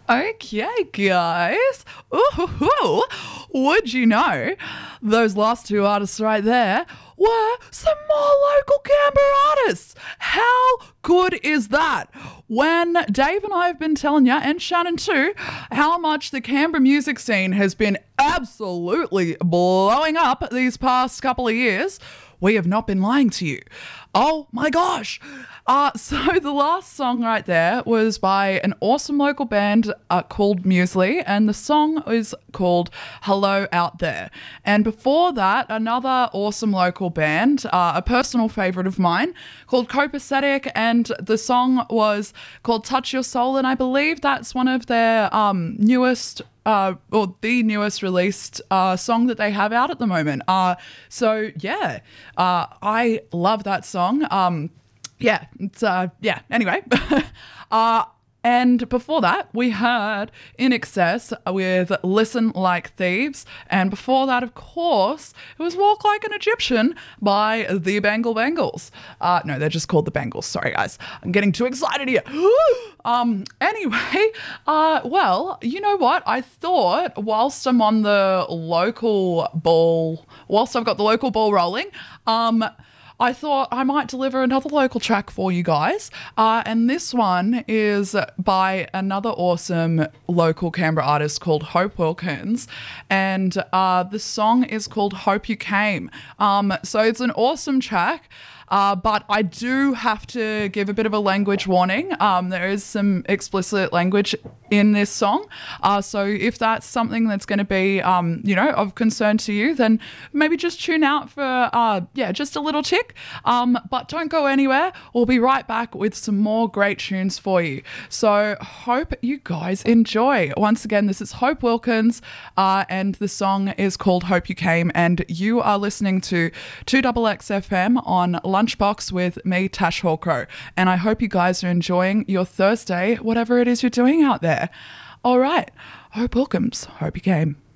Okay, guys. Ooh, would you know those last two artists right there were some more local Canberra artists? How good is that? When Dave and I have been telling you, and Shannon too, how much the Canberra music scene has been absolutely blowing up these past couple of years, we have not been lying to you. Oh my gosh. So the last song right there was by an awesome local band called Muesli, and the song is called Hello Out There. And before that, another awesome local band, a personal favourite of mine, called Copacetic, and the song was called Touch Your Soul, and I believe that's one of their newest or the newest released song that they have out at the moment. So yeah, I love that song. Anyway. And before that, we heard In Excess with Listen Like Thieves. And before that, of course, it was Walk Like an Egyptian by the Bangle Bangles. No, they're just called the Bangles. Sorry, guys. I'm getting too excited here. Anyway, well, you know what? I thought whilst I'm on the local ball, whilst I've got the local ball rolling, I thought I might deliver another local track for you guys. And this one is by another awesome local Canberra artist called Hope Wilkins. And the song is called Hope You Came. So it's an awesome track. But I do have to give a bit of a language warning. There is some explicit language in this song. So if that's something that's going to be, of concern to you, then maybe just tune out for, just a little tick. But don't go anywhere. We'll be right back with some more great tunes for you. So hope you guys enjoy. Once again, this is Hope Wilkins, and the song is called Hope You Came, and you are listening to 2XXFM on Lunchbox with me, Tash Hawkrow, and I hope you guys are enjoying your Thursday, whatever it is you're doing out there. All right, Hope Wilkins, Hope You Came.